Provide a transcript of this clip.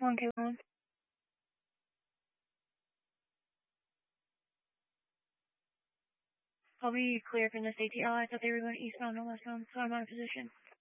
1K1. I'll be clear from this ATL. I thought they were going eastbound and westbound, so I'm out of position.